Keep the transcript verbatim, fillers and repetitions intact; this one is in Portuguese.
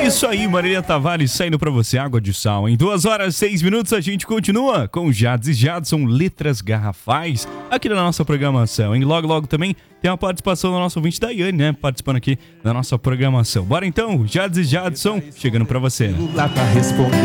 Isso aí, Marília Tavares saindo pra você, Água de Sal. Em duas horas e seis minutos a gente continua com Jades e Jadson, Letras Garrafais, aqui na nossa programação. E logo, logo também tem uma participação da nossa ouvinte Daiane, né? Participando aqui da nossa programação. Bora então, Jades e Jadson, chegando pra você. Lá tá respondendo.